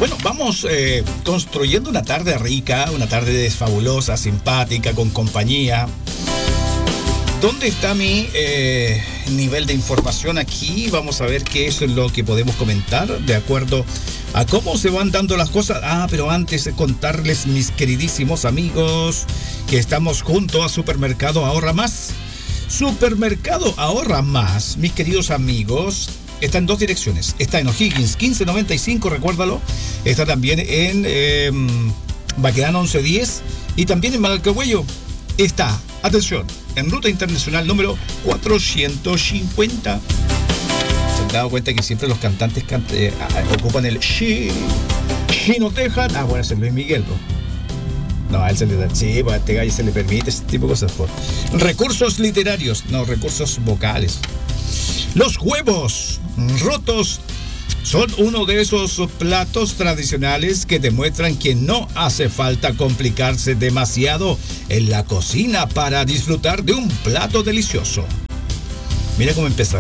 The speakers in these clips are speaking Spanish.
Bueno, vamos construyendo una tarde rica, una tarde fabulosa, simpática, con compañía. ¿Dónde está mi nivel de información aquí? Vamos a ver qué es lo que podemos comentar de acuerdo a cómo se van dando las cosas. Pero antes de contarles, mis queridísimos amigos, que estamos junto a Supermercado Ahorra Más. Supermercado Ahorra Más, mis queridos amigos, está en dos direcciones. Está en O'Higgins 1595, recuérdalo. Está también en Baquedano 1110 y también en Malcahuello. Está, atención, en Ruta Internacional número 450. ¿Se han dado cuenta que siempre los cantantes ocupan el si nos dejan? Bueno, ese es Luis Miguel, ¿no? No, a él se le da, sí, pues a este gallo se le permite ese tipo de cosas. Recursos literarios, no, recursos vocales. Los huevos rotos son uno de esos platos tradicionales que demuestran que no hace falta complicarse demasiado en la cocina para disfrutar de un plato delicioso. Mira cómo empezó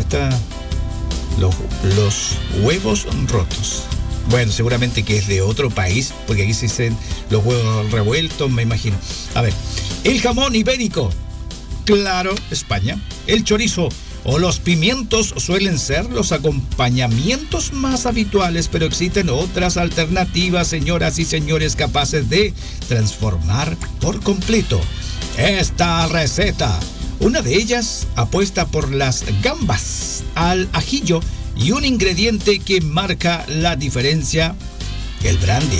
los huevos rotos. Bueno, seguramente que es de otro país, porque aquí se dicen los huevos revueltos, me imagino. A ver, el jamón ibérico, claro, España. El chorizo o los pimientos suelen ser los acompañamientos más habituales, pero existen otras alternativas, señoras y señores, capaces de transformar por completo esta receta. Una de ellas apuesta por las gambas al ajillo y un ingrediente que marca la diferencia, el brandy.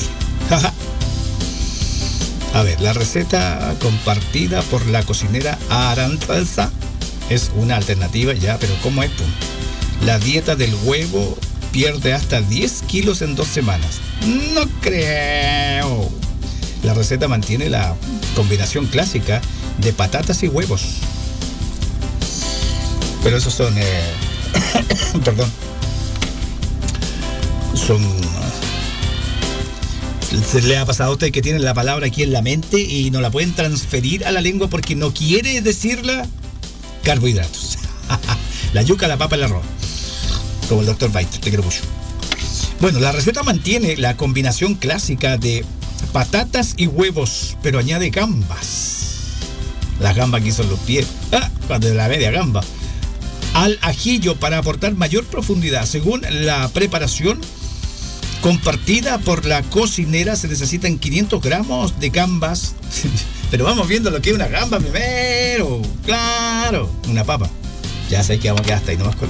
A ver, la receta compartida por la cocinera Aranza es una alternativa ya, pero ¿cómo es? La dieta del huevo pierde hasta 10 kilos en 2 semanas. No creo. La receta mantiene la combinación clásica de patatas y huevos. Pero esos son... perdón. ¿Se le ha pasado a usted que tienen la palabra aquí en la mente y no la pueden transferir a la lengua porque no quiere decirla? Carbohidratos. La yuca, la papa y el arroz. Como el Dr. Bite, te quiero mucho. Bueno, la receta mantiene la combinación clásica de patatas y huevos, pero añade gambas. Las gambas aquí son los pies. Cuando es la media gamba. Al ajillo para aportar mayor profundidad. Según la preparación compartida por la cocinera, se necesitan 500 gramos de gambas. Pero vamos viendo lo que es una gamba primero. Claro, una papa. Ya sé que vamos a quedar hasta ahí nomás con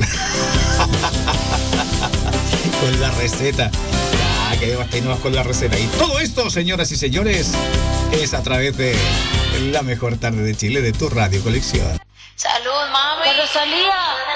la receta. Ya quedamos hasta ahí nomás con la receta. Y todo esto, señoras y señores, es a través de la mejor tarde de Chile, de tu Radio Colección. Salud, mami. Pero salía.